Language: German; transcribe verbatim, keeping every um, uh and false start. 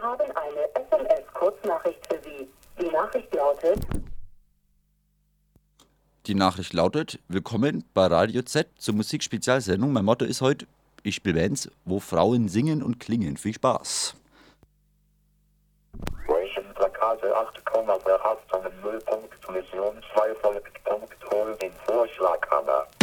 haben eine S M S-Kurznachricht für Sie. Die Nachricht lautet... Die Nachricht lautet, willkommen bei Radio Z zur Musikspezialsendung. Mein Motto ist heute, ich spiele Bands, wo Frauen singen und klingen. Viel Spaß. Plakate acht Komma verhaftet an den Nullpunkt, Mission zwei folgt Punkt, hol den Vorschlaghammer.